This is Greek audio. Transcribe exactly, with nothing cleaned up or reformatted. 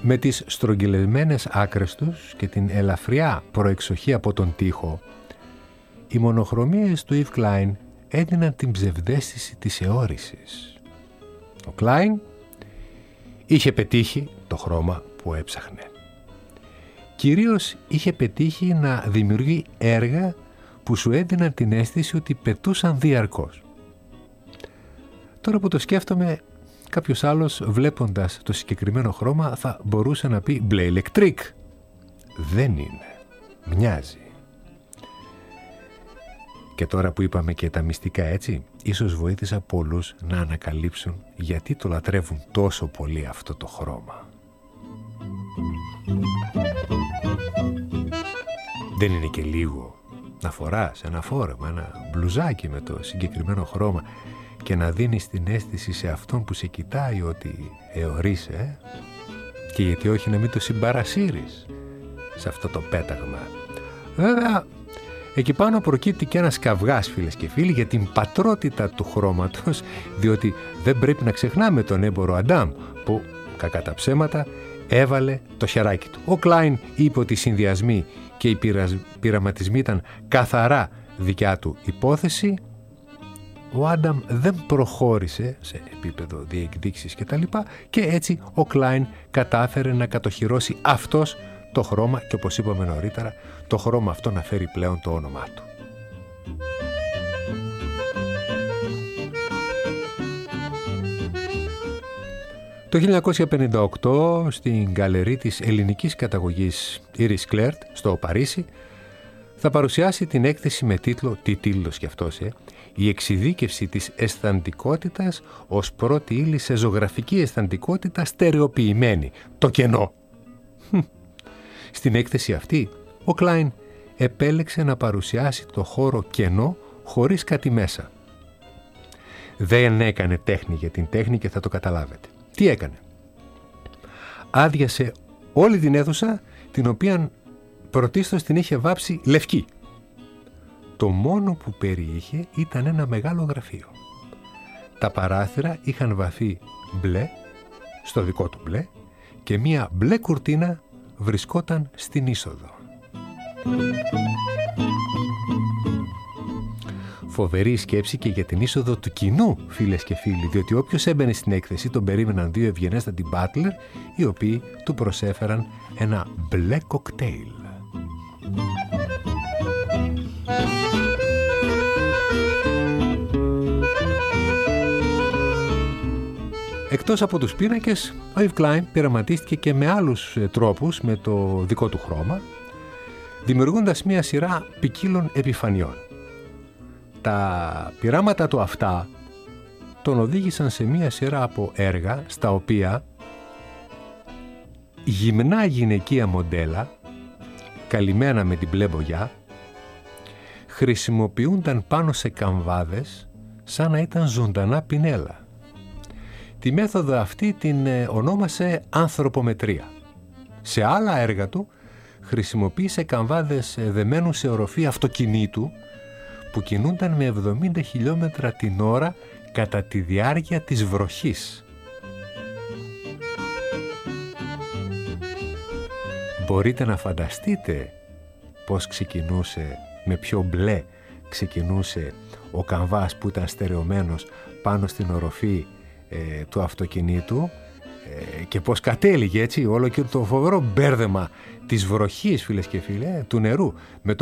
Με τις στρογγυλευμένες άκρες τους και την ελαφριά προεξοχή από τον τοίχο, οι μονοχρωμίες του Yves Klein έδιναν την ψευδαίσθηση της αιώρησης. Ο Klein είχε πετύχει το χρώμα που έψαχνε. Κυρίως είχε πετύχει να δημιουργεί έργα που σου έδιναν την αίσθηση ότι πετούσαν διαρκώς. Τώρα που το σκέφτομαι, κάποιος άλλος βλέποντας το συγκεκριμένο χρώμα θα μπορούσε να πει μπλε ηλεκτρικ. Δεν είναι. Μοιάζει. Και τώρα που είπαμε και τα μυστικά έτσι, ίσως βοήθησα πολλούς να ανακαλύψουν γιατί το λατρεύουν τόσο πολύ αυτό το χρώμα. Δεν είναι και λίγο να φοράς ένα φόρεμα, ένα μπλουζάκι με το συγκεκριμένο χρώμα και να δίνεις την αίσθηση σε αυτόν που σε κοιτάει ότι αιωρείσαι, ε? Και γιατί όχι να μην το συμπαρασύρεις σε αυτό το πέταγμα. Βέβαια, εκεί πάνω προκύπτει και ένας καυγάς, φίλες και φίλοι, για την πατρότητα του χρώματος, διότι δεν πρέπει να ξεχνάμε τον έμπορο Αντάμ, που, κακά τα ψέματα, έβαλε το χεράκι του. Ο Κλάιν είπε ότι οι συνδυασμοί και οι πειραματισμοί ήταν καθαρά δικιά του υπόθεση. Ο Άνταμ δεν προχώρησε σε επίπεδο διεκδίκησης κτλ. Και έτσι ο Κλάιν κατάφερε να κατοχυρώσει αυτός το χρώμα και, όπως είπαμε νωρίτερα, το χρώμα αυτό να φέρει πλέον το όνομά του. Το χίλια εννιακόσια πενήντα οκτώ, στην γκαλερί της ελληνικής καταγωγής Iris Claret στο Παρίσι, θα παρουσιάσει την έκθεση με τίτλο, τι τίτλος κι αυτός, ε, «Η εξειδίκευση της αισθαντικότητας ως πρώτη ύλη σε ζωγραφική αισθαντικότητα στερεοποιημένη, το κενό». Στην έκθεση αυτή, ο Κλάιν επέλεξε να παρουσιάσει το χώρο κενό χωρίς κάτι μέσα. Δεν έκανε τέχνη για την τέχνη και θα το καταλάβετε. Τι έκανε? Άδειασε όλη την αίθουσα, την οποία πρωτίστως την είχε βάψει λευκή. Το μόνο που περιείχε ήταν ένα μεγάλο γραφείο. Τα παράθυρα είχαν βαθεί μπλε, στο δικό του μπλε, και μία μπλε κουρτίνα βρισκόταν στην είσοδο. Φοβερή σκέψη και για την είσοδο του κοινού, φίλες και φίλοι, διότι όποιος έμπαινε στην έκθεση τον περίμεναν δύο ευγενέστατοι μπάτλερ, οι οποίοι του προσέφεραν ένα μπλε κοκτέιλ. Εκτός από τους πίνακες, ο Yves Klein πειραματίστηκε και με άλλους τρόπους με το δικό του χρώμα, δημιουργώντας μία σειρά ποικίλων επιφανειών. Τα πειράματα του αυτά τον οδήγησαν σε μία σειρά από έργα στα οποία γυμνά γυναικεία μοντέλα, καλυμμένα με την μπλε μπογιά, χρησιμοποιούνταν πάνω σε καμβάδες σαν να ήταν ζωντανά πινέλα. Τη μέθοδο αυτή την ονόμασε ανθρωπομετρία. Σε άλλα έργα του χρησιμοποίησε καμβάδες δεμένου σε οροφή αυτοκινήτου που κινούνταν με εβδομήντα χιλιόμετρα την ώρα κατά τη διάρκεια της βροχής. Μπορείτε να φανταστείτε πώς ξεκινούσε, με ποιο μπλε ξεκινούσε ο καμβάς που ήταν στερεωμένος πάνω στην οροφή ε, του αυτοκινήτου ε, και πώς κατέληγε έτσι όλο και το φοβερό μπέρδεμα της βροχής, φίλες και φίλοι, ε, του νερού με το